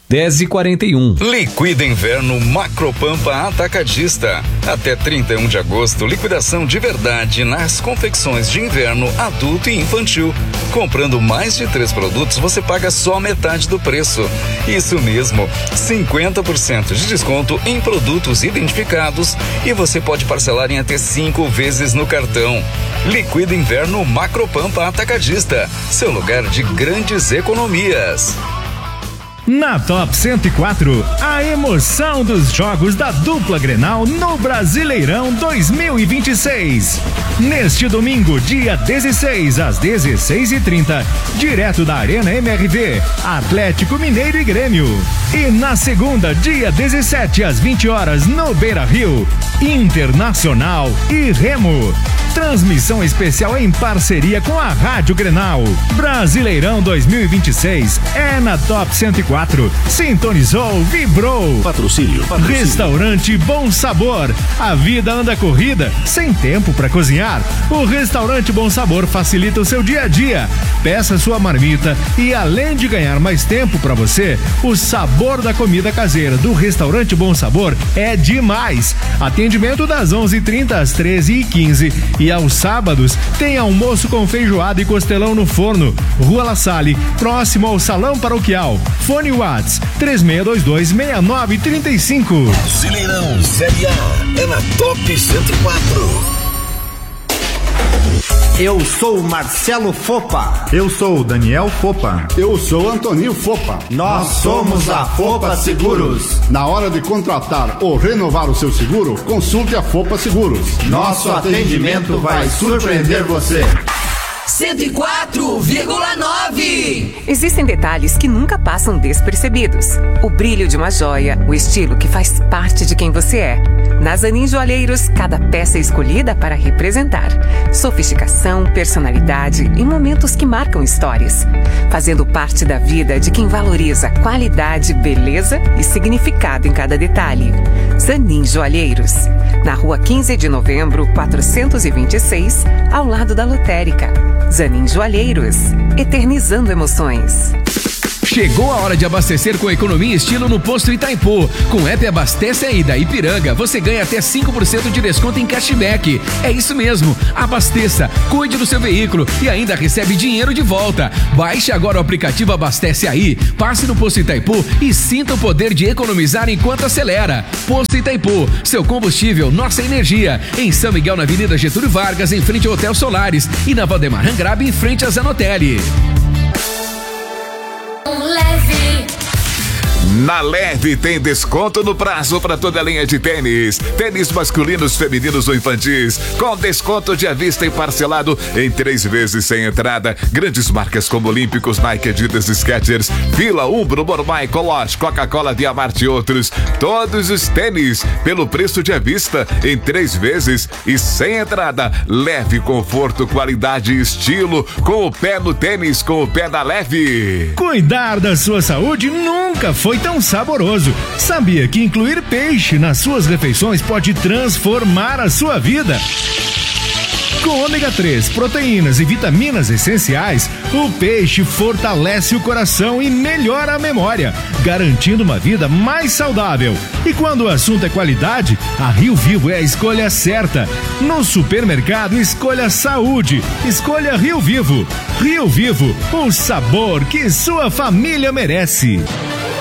10h41. Liquida Inverno Macropampa Atacadista. Até 31 de agosto, liquidação de verdade nas confecções de inverno, adulto e infantil. Comprando mais de 3 produtos, você paga só metade do preço. Isso mesmo, 50% de desconto em produtos identificados e você pode parcelar em até 5 vezes no cartão. Liquida Inverno Macropampa Atacadista, seu lugar de grandes economias. Na Top 104, a emoção dos jogos da dupla Grenal no Brasileirão 2026. Neste domingo, dia 16, às 16h30, direto da Arena MRV, Atlético Mineiro e Grêmio. E na segunda, dia 17, às 20 horas, no Beira-Rio, Internacional e Remo. Transmissão especial em parceria com a Rádio Grenal. Brasileirão 2026 é na Top 104. Sintonizou, vibrou. Patrocínio. Restaurante Bom Sabor. A vida anda corrida, sem tempo para cozinhar. O Restaurante Bom Sabor facilita o seu dia a dia. Peça sua marmita e, além de ganhar mais tempo para você, o sabor da comida caseira do Restaurante Bom Sabor é demais. Atendimento das 11h30 às 13h15 e aos sábados tem almoço com feijoada e costelão no forno. Rua La Salle, próximo ao Salão Paroquial. Fone Whats 36226935. Brasileirão Série A é na Top 104. Eu sou Marcelo Fopa. Eu sou Daniel Fopa. Eu sou Antoninho Fopa. Nós somos a Fopa Seguros. Na hora de contratar ou renovar o seu seguro, consulte a Fopa Seguros. Nosso atendimento vai surpreender você. 104,9. Existem detalhes que nunca passam despercebidos. O brilho de uma joia, o estilo que faz parte de quem você é. Na Zanin Joalheiros, cada peça é escolhida para representar sofisticação, personalidade e momentos que marcam histórias, fazendo parte da vida de quem valoriza qualidade, beleza e significado em cada detalhe. Zanin Joalheiros, na Rua 15 de Novembro, 426, ao lado da lotérica. Zanin Joalheiros, eternizando emoções. Chegou a hora de abastecer com economia e estilo no Posto Itaipu. Com o app Abastece Aí da Ipiranga, você ganha até 5% de desconto em cashback. É isso mesmo, abasteça, cuide do seu veículo e ainda recebe dinheiro de volta. Baixe agora o aplicativo Abastece Aí, passe no Posto Itaipu e sinta o poder de economizar enquanto acelera. Posto Itaipu, seu combustível, nossa energia. Em São Miguel, na Avenida Getúlio Vargas, em frente ao Hotel Solares, e na Valdemar Rangrabe, em frente a Zanotelli. Na Leve tem desconto no prazo para toda a linha de tênis. Tênis masculinos, femininos ou infantis. Com desconto de à vista e parcelado em 3 vezes sem entrada. Grandes marcas como Olímpicos, Nike, Adidas, Skechers, Fila, Umbro, Mormai, Coloche, Coca-Cola, Diamante e outros. Todos os tênis pelo preço de à vista em 3 vezes e sem entrada. Leve, conforto, qualidade e estilo. Com o pé no tênis, com o pé da Leve. Cuidar da sua saúde nunca foi tão saboroso. Sabia que incluir peixe nas suas refeições pode transformar a sua vida? Com ômega 3, proteínas e vitaminas essenciais, o peixe fortalece o coração e melhora a memória, garantindo uma vida mais saudável. E quando o assunto é qualidade, a Rio Vivo é a escolha certa. No supermercado, escolha saúde. Escolha Rio Vivo. Rio Vivo, o sabor que sua família merece.